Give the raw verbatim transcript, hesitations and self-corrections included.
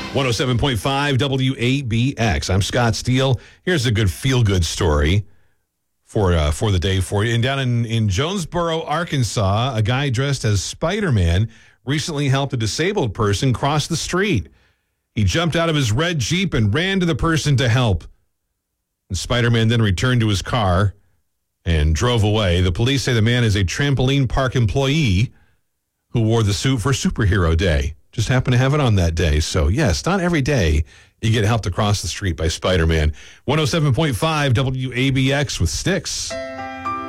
one oh seven point five W A B X. I'm Scott Steele. Here's a good feel-good story for uh, for the day for you. And down in, in Jonesboro, Arkansas, a guy dressed as Spider-Man recently helped a disabled person cross the street. He jumped out of his red Jeep and ran to the person to help. And Spider-Man then returned to his car and drove away. The police say the man is a trampoline park employee who wore the suit for Superhero Day. Just happened to have it on that day. So, yes, not every day you get helped across the street by Spider-Man. one oh seven point five W A B X with Styx.